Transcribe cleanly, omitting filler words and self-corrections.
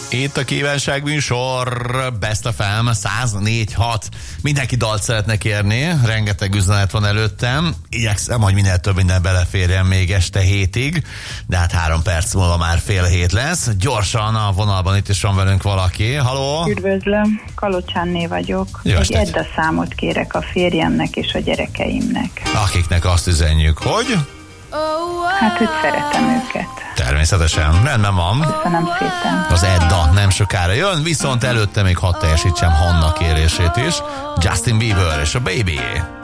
Itt a kívánság műsor, Best FM 104.6. Mindenki dalt szeretne kérni, rengeteg üzenet van előttem. Igyekszem, hogy minél több minden beleférjen még este 7-ig, de hát 3 perc múlva már fél 7 lesz. Gyorsan a vonalban itt is van velünk valaki. Halló! Üdvözlöm, Kalocsánné vagyok. Egy Edda számot kérek a férjemnek és a gyerekeimnek. Akiknek azt üzenjük, hogy? Hát, hogy szeretem őket. Természetesen, rendben van. Köszönöm szépen. Az Edda nem sokára jön, viszont előtte még hadd teljesítsem Hanna kérését is. Justin Bieber és a Baby.